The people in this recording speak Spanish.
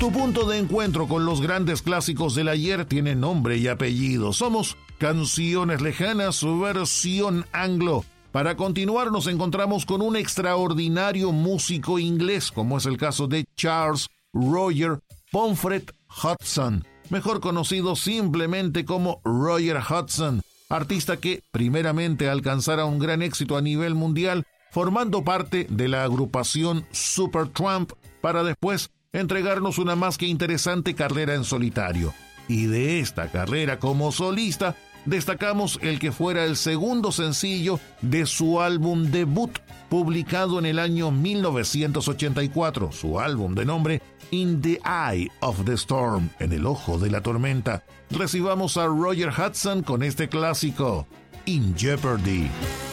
Tu punto de encuentro con los grandes clásicos del ayer tiene nombre y apellido. Somos Canciones Lejanas, versión anglo. Para continuar nos encontramos con un extraordinario músico inglés, como es el caso de Charles Roger Pomfret Hudson, mejor conocido simplemente como Roger Hudson, artista que primeramente alcanzara un gran éxito a nivel mundial, formando parte de la agrupación Supertramp, para después entregarnos una más que interesante carrera en solitario. Y de esta carrera como solista, destacamos el que fuera el segundo sencillo de su álbum debut, publicado en el año 1984, su álbum de nombre In the Eye of the Storm, en el ojo de la tormenta. Recibamos a Roger Hudson con este clásico, In Jeopardy.